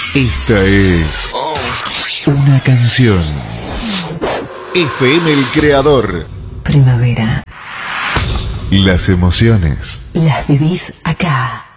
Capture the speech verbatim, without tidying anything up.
Esta es una canción. F M El Creador. Primavera. Las emociones Las vivís acá.